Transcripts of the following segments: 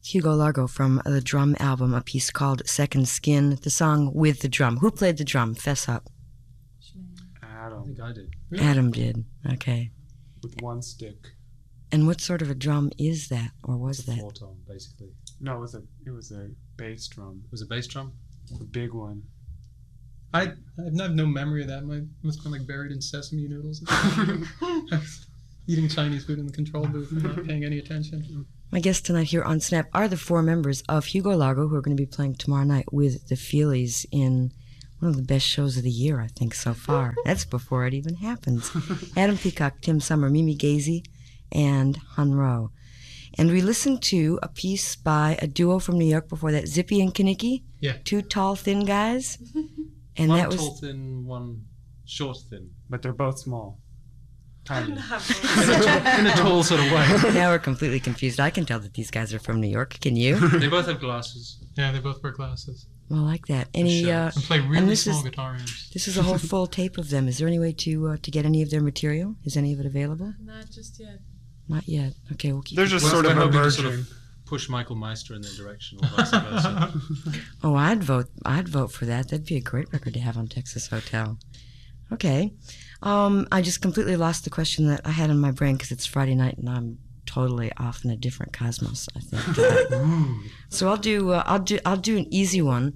Hugo Largo from the drum album, a piece called Second Skin, the song with the drum. Who played the drum? Fess up. Adam. I think I did. Really? Adam did. Okay. With one stick. And what sort of a drum is that, or was that? Floor tom, basically. No, it was a bass drum. It was a bass drum? A big one. I have no memory of that. It must have been like buried in sesame noodles. Eating Chinese food in the control booth and not paying any attention. My guests tonight here on Snap are the four members of Hugo Largo, who are going to be playing tomorrow night with the Feelies in one of the best shows of the year, I think, so far. That's before it even happens. Adam Peacock, Tim Summer, Mimi Gazy, and Han Ro. And we listened to a piece by a duo from New York before that, Zippy and Kinnicky. Yeah. Two tall, thin guys. And one that was tall, thin, one short, thin. But they're both small. Tiny. In a tall sort of way. Now we're completely confused. I can tell that these guys are from New York. Can you? They both have glasses. Yeah, they both wear glasses. Well, I like that. Any and play really small guitar amps. This is a whole full tape of them. Is there any way to get any of their material? Is any of it available? Not just yet. Not yet. Okay, we'll keep. They're just sort of emerging. Sort of push Michael Meister in their direction, or vice versa. Oh, I'd vote for that. That'd be a great record to have on Texas Hotel. Okay. I just completely lost the question that I had in my brain because it's Friday night and I'm totally off in a different cosmos, I think. So I'll do an easy one,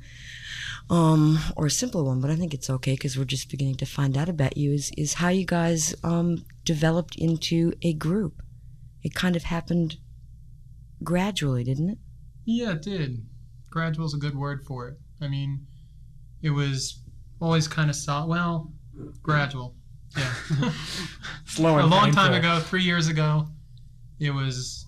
or a simple one, but I think it's okay because we're just beginning to find out about you. Is how you guys developed into a group. It kind of happened gradually, didn't it? Yeah, it did. Gradual is a good word for it. I mean, it was always kind of gradual. Yeah. Slow and a long painful. time ago, 3 years ago, it was.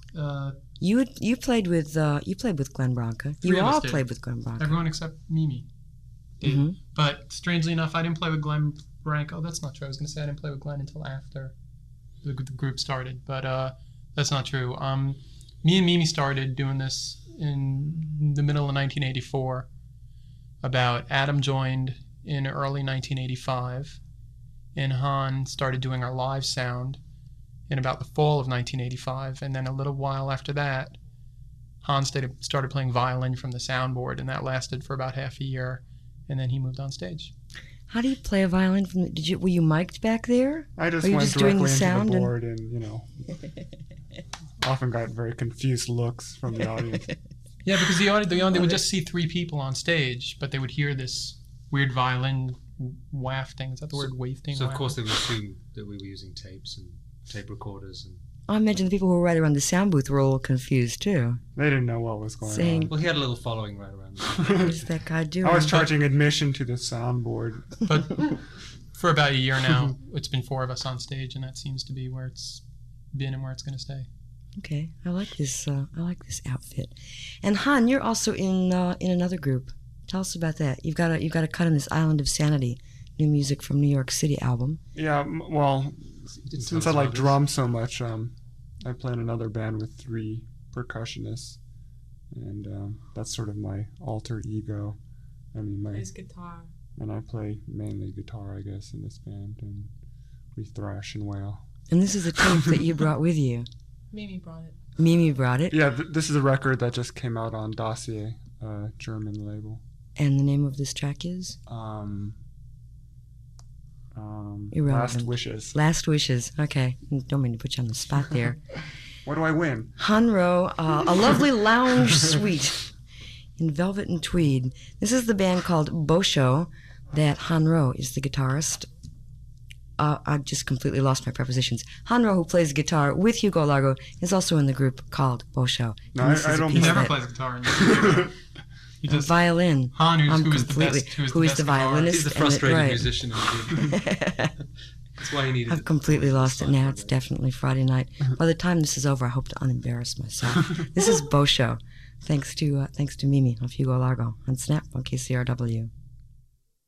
You played with Glenn Branca. You all played with Glenn Branca. Everyone except Mimi did. Mm-hmm. But strangely enough, I didn't play with Glenn Branca. Oh, that's not true. I was going to say I didn't play with Glenn until after the group started, but that's not true. Me and Mimi started doing this in the middle of 1984. About Adam joined in early 1985. And Han started doing our live sound in about the fall of 1985. And then a little while after that, Han started playing violin from the soundboard, and that lasted for about half a year. And then he moved on stage. How do you play a violin from were you mic'd back there? I just went directly into the board and often got very confused looks from the audience. Yeah, because the audience they would just see three people on stage, but they would hear this weird violin wafting. Is that the word, wafting? So of course they would assume that we were using tapes and tape recorders. And I imagine the people who were right around the sound booth were a little confused too. They didn't know what was going on. Well, he had a little following right around. What is that guy doing? I was charging admission to the soundboard. But for about a year now, it's been four of us on stage, and that seems to be where it's been and where it's going to stay. Okay, I like this outfit. And Han, you're also in another group. Tell us about that. You've got a cut on this Island of Sanity, new music from New York City album. Yeah, well, since I like drums so much, I play in another band with 3 percussionists, and that's sort of my alter ego. I mean, plays guitar. And I play mainly guitar, I guess, in this band, and we thrash and wail. And this is a tape that you brought with you. Mimi brought it. Mimi brought it? Yeah, this is a record that just came out on Dossier, German label. And the name of this track is? Last Wishes. Last Wishes. Okay. Don't mean to put you on the spot there. What do I win? Han Ro, a lovely lounge suite in velvet and tweed. This is the band called Bosho that Han Ro is the guitarist. I just completely lost my prepositions. Han Ro, who plays guitar with Hugo Largo, is also in the group called Bosho. No, I don't. He never plays guitar. He does violin. Han, who is the violinist. He's the frustrated musician. That's why he needed. I've completely lost it now. It's definitely Friday night. By the time this is over, I hope to unembarrass myself. This is Bosho. Thanks to Mimi of Hugo Largo on Snap on KCRW.